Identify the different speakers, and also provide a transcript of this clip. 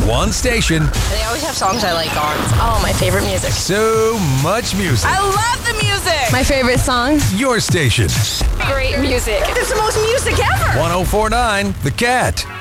Speaker 1: One station.
Speaker 2: They always have songs I like on. Oh, my favorite music.
Speaker 1: So much music.
Speaker 2: I love the music.
Speaker 3: My favorite song.
Speaker 1: Your station.
Speaker 2: Great music. It's the most music ever.
Speaker 1: 1049 The Cat.